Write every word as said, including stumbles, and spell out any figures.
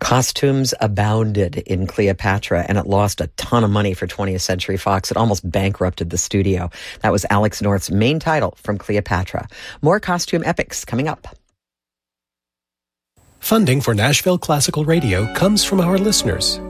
Costumes abounded in Cleopatra, and it lost a ton of money for twentieth Century Fox. It almost bankrupted the studio. That was Alex North's main title from Cleopatra. More costume epics coming up. Funding for Nashville Classical Radio comes from our listeners